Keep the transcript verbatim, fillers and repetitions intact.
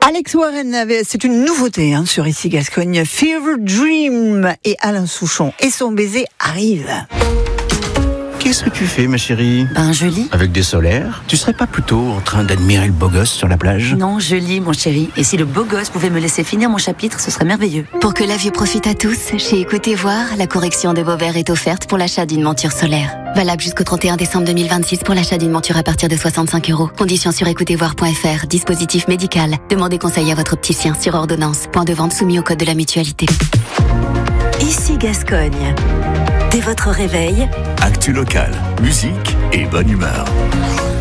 Alex Warren, avait, c'est une nouveauté hein, sur Ici Gascogne. Fever Dream et Alain Souchon et son baiser arrive. Qu'est-ce que tu fais, ma chérie? Ben, je lis. Avec des solaires? Tu serais pas plutôt en train d'admirer le beau gosse sur la plage? Non, je lis, mon chéri. Et si le beau gosse pouvait me laisser finir mon chapitre, ce serait merveilleux. Pour que la vue profite à tous, chez Écoutez Voir, la correction de vos verres est offerte pour l'achat d'une monture solaire. Valable jusqu'au trente et un décembre deux mille vingt-six pour l'achat d'une monture à partir de soixante-cinq euros. Conditions sur écoutez voir point f r. Dispositif médical. Demandez conseil à votre opticien sur ordonnance. Point de vente soumis au code de la mutualité. Ici Gascogne. Dès votre réveil, actu local, musique et bonne humeur.